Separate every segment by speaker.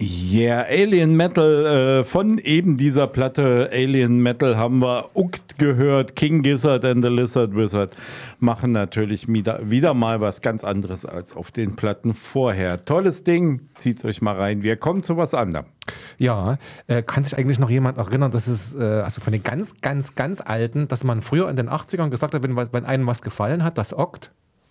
Speaker 1: Yeah, Alien Metal, von eben dieser Platte Alien Metal haben wir Ukt gehört. King Gizzard and the Lizard Wizard machen natürlich wieder mal was ganz anderes als auf den Platten vorher. Tolles Ding, zieht's euch mal rein. Wir kommen zu was anderem.
Speaker 2: Ja, kann sich eigentlich noch jemand erinnern, dass es, also von den ganz, ganz, ganz Alten, dass man früher in den 80ern gesagt hat, wenn einem was gefallen hat, das Ockt?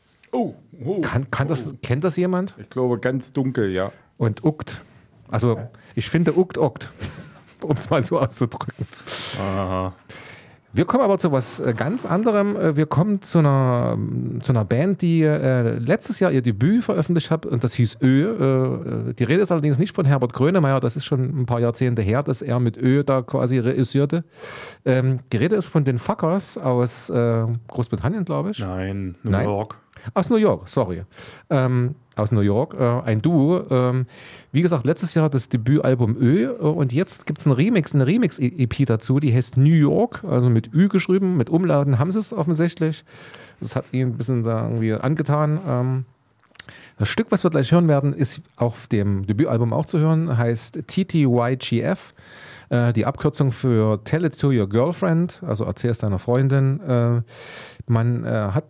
Speaker 2: Kennt das jemand?
Speaker 1: Ich glaube, ganz dunkel, ja.
Speaker 2: Und Ukt. Also, ich finde Ukt, um es mal so auszudrücken.
Speaker 1: Aha.
Speaker 2: Wir kommen aber zu was ganz anderem. Wir kommen zu einer Band, die letztes Jahr ihr Debüt veröffentlicht hat und das hieß Ö. Die Rede ist allerdings nicht von Herbert Grönemeyer, das ist schon ein paar Jahrzehnte her, dass er mit Ö da quasi reüssierte. Die Rede ist von den Fuckers aus Großbritannien, glaube ich.
Speaker 1: Nein, New York.
Speaker 2: Aus New York, sorry. Aus New York, ein Duo. Wie gesagt, letztes Jahr das Debütalbum Ö und jetzt gibt es eine Remix-EP dazu, die heißt New York, also mit Ü geschrieben, mit Umlauten haben sie es offensichtlich. Das hat ihn ein bisschen da irgendwie angetan. Das Stück, was wir gleich hören werden, ist auf dem Debütalbum auch zu hören, heißt TTYGF. Die Abkürzung für Tell It to Your Girlfriend, also erzähl es deiner Freundin. Man hat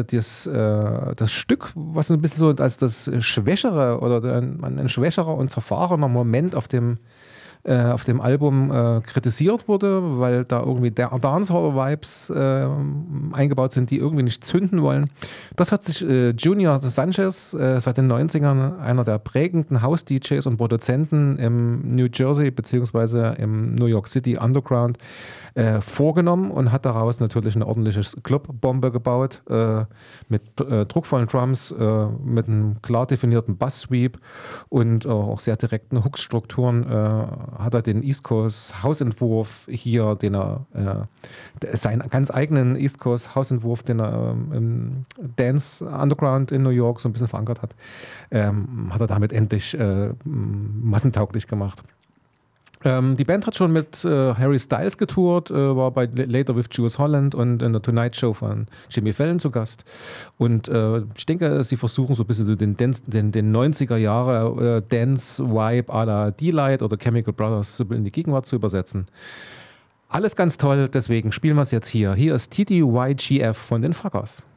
Speaker 2: das Stück, was ein bisschen so als das schwächere oder ein schwächerer und zerfahrener Moment auf dem Album kritisiert wurde, weil da irgendwie Dancehall-Vibes eingebaut sind, die irgendwie nicht zünden wollen. Das hat sich Junior Sanchez seit den 90ern, einer der prägenden House-DJs und Produzenten im New Jersey bzw. im New York City Underground vorgenommen und hat daraus natürlich eine ordentliche Clubbombe gebaut mit druckvollen Drums, mit einem klar definierten Bass-Sweep und auch sehr direkten Hook-Strukturen. Hat er den East Coast Hausentwurf hier, den er seinen ganz eigenen East Coast Hausentwurf, den er im Dance Underground in New York so ein bisschen verankert hat, hat er damit endlich massentauglich gemacht. Die Band hat schon mit Harry Styles getourt, war bei Later with Jules Holland und in der Tonight Show von Jimmy Fallon zu Gast. Und ich denke, sie versuchen so ein bisschen den 90er Jahre Dance-Vibe à la D-Light oder Chemical Brothers in die Gegenwart zu übersetzen. Alles ganz toll, deswegen spielen wir es jetzt hier. Hier ist TTYGF von den Fuckers.